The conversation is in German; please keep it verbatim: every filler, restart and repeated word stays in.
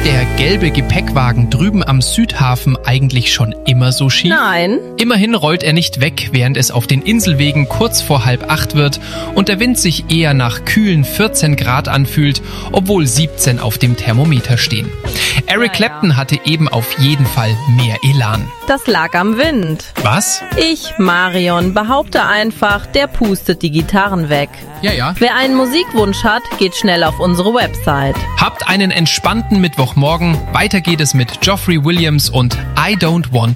der gelbe Gepäckwagen drüben am Südhafen eigentlich schon immer so schief? Nein. Immerhin rollt er nicht weg, während es auf den Inselwegen kurz vor halb acht wird und der Wind sich eher nach kühlen vierzehn Grad anfühlt, obwohl siebzehn auf dem Thermometer stehen. Eric Clapton hatte eben auf jeden Fall mehr Elan. Das lag am Wind. Was? Ich, Marion, behaupte einfach, der pustet die Gitarren weg. Ja, ja. Wer einen Musikwunsch hat, geht schnell auf unsere Website. Habt einen entspannten Mittwochmorgen. Weiter geht es mit Geoffrey Williams und I Don't Want